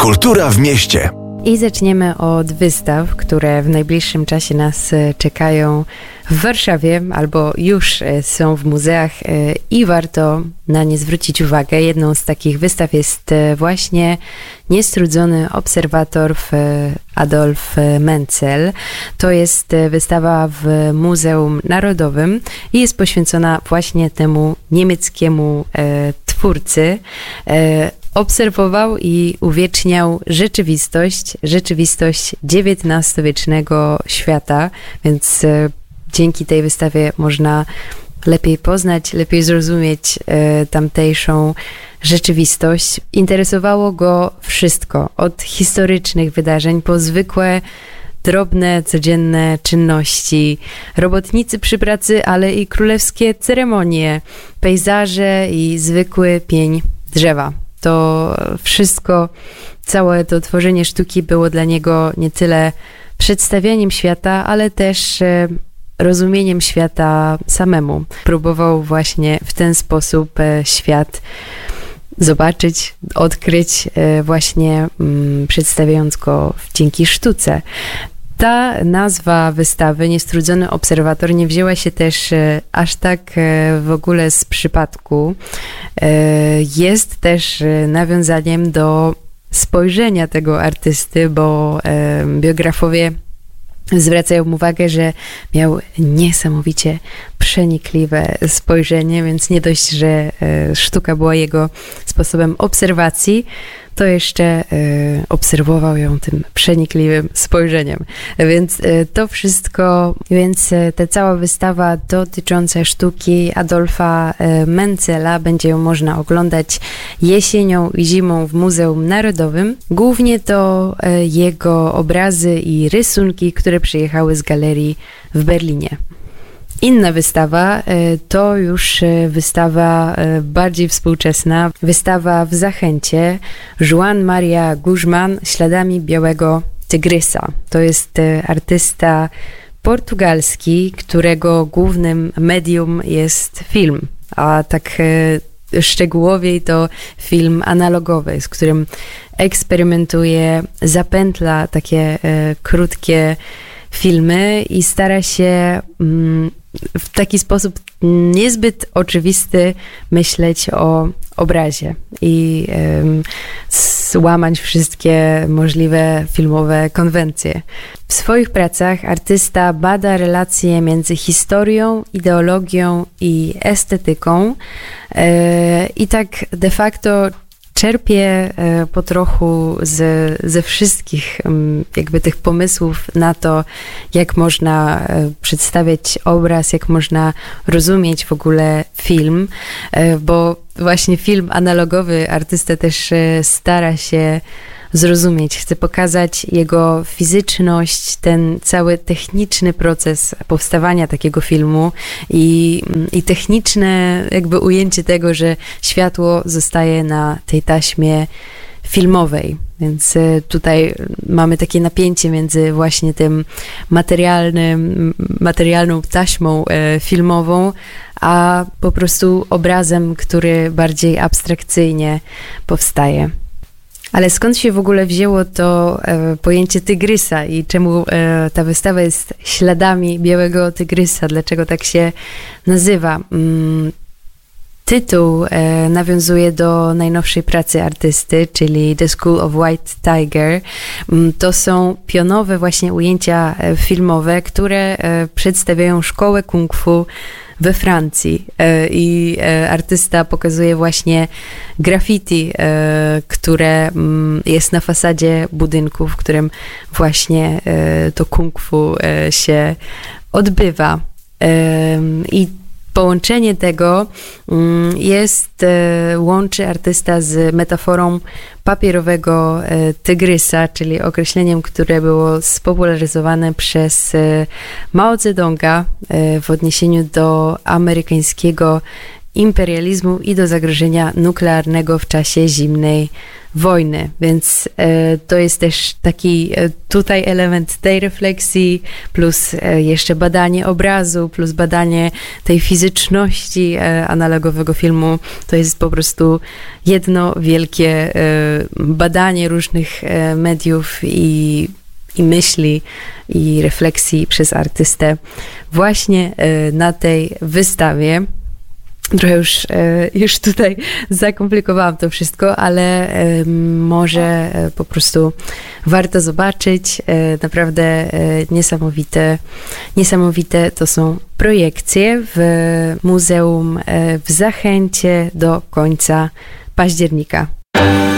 Kultura w mieście. I zaczniemy od wystaw, które w najbliższym czasie nas czekają w Warszawie albo już są w muzeach i warto na nie zwrócić uwagę. Jedną z takich wystaw jest właśnie Niestrudzony obserwator Adolf Menzel. To jest wystawa w Muzeum Narodowym i jest poświęcona właśnie temu niemieckiemu twórcy. Obserwował i uwieczniał rzeczywistość XIX-wiecznego świata, więc dzięki tej wystawie można lepiej poznać, lepiej zrozumieć tamtejszą rzeczywistość. Interesowało go wszystko, od historycznych wydarzeń po zwykłe, drobne, codzienne czynności, robotnicy przy pracy, ale i królewskie ceremonie, pejzaże i zwykły pień drzewa. To wszystko, całe to tworzenie sztuki było dla niego nie tyle przedstawianiem świata, ale też rozumieniem świata samemu. Próbował właśnie w ten sposób świat zobaczyć, odkryć właśnie przedstawiając go dzięki sztuce. Ta nazwa wystawy, Niestrudzony obserwator, nie wzięła się też aż tak w ogóle z przypadku. Jest też nawiązaniem do spojrzenia tego artysty, bo biografowie zwracają uwagę, że miał niesamowicie przenikliwe spojrzenie, więc nie dość, że sztuka była jego sposobem obserwacji, to jeszcze obserwował ją tym przenikliwym spojrzeniem. Więc to wszystko, ta cała wystawa dotycząca sztuki Adolfa Menzela, będzie ją można oglądać jesienią i zimą w Muzeum Narodowym. Głównie to jego obrazy i rysunki, które przyjechały z galerii w Berlinie. Inna wystawa to już wystawa bardziej współczesna, wystawa w Zachęcie, Joan Maria Guzmán Śladami białego tygrysa. To jest artysta portugalski, którego głównym medium jest film, a tak szczegółowiej to film analogowy, z którym eksperymentuje, zapętla takie krótkie filmy i stara się w taki sposób niezbyt oczywisty myśleć o obrazie i złamać wszystkie możliwe filmowe konwencje. W swoich pracach artysta bada relacje między historią, ideologią i estetyką i tak de facto czerpie po trochu ze wszystkich jakby tych pomysłów na to, jak można przedstawiać obraz, jak można rozumieć w ogóle film, bo właśnie film analogowy artysta też stara się zrozumieć, chce pokazać jego fizyczność, ten cały techniczny proces powstawania takiego filmu i techniczne jakby ujęcie tego, że światło zostaje na tej taśmie filmowej. Więc tutaj mamy takie napięcie między właśnie tym materialną taśmą filmową, a po prostu obrazem, który bardziej abstrakcyjnie powstaje. Ale skąd się w ogóle wzięło to pojęcie tygrysa i czemu ta wystawa jest Śladami białego tygrysa? Dlaczego tak się nazywa? Tytuł nawiązuje do najnowszej pracy artysty, czyli The School of White Tiger. To są pionowe właśnie ujęcia filmowe, które przedstawiają szkołę kung fu we Francji i artysta pokazuje właśnie graffiti, które jest na fasadzie budynku, w którym właśnie to kung fu się odbywa. I połączenie tego łączy artysta z metaforą papierowego tygrysa, czyli określeniem, które było spopularyzowane przez Mao Zedonga w odniesieniu do amerykańskiego imperializmu i do zagrożenia nuklearnego w czasie zimnej wojny, więc to jest też taki tutaj element tej refleksji, plus jeszcze badanie obrazu, plus badanie tej fizyczności analogowego filmu. To jest po prostu jedno wielkie badanie różnych mediów i myśli i refleksji przez artystę właśnie na tej wystawie. Trochę już tutaj zakomplikowałam to wszystko, ale może po prostu warto zobaczyć. Naprawdę niesamowite to są projekcje w muzeum w Zachęcie do końca października.